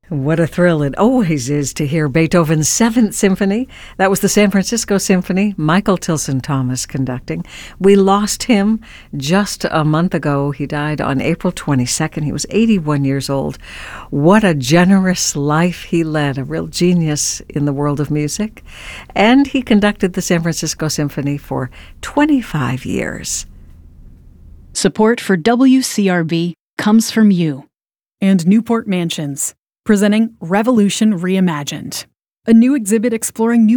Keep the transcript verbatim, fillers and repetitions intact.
What a thrill it always is to hear Beethoven's Seventh Symphony. That was the San Francisco Symphony, Michael Tilson Thomas conducting. We lost him just a month ago. He died on April twenty-second. He was eighty-one years old. What a generous life he led, a real genius in the world of music. And he conducted the San Francisco Symphony for twenty-five years. Support for W C R B comes from you. And Newport Mansions, presenting Revolution Reimagined, a new exhibit exploring new